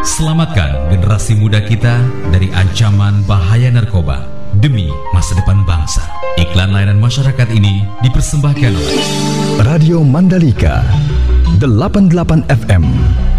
Selamatkan generasi muda kita dari ancaman bahaya narkoba demi masa depan bangsa. Iklan layanan masyarakat ini dipersembahkan oleh Radio Mandalika 88 FM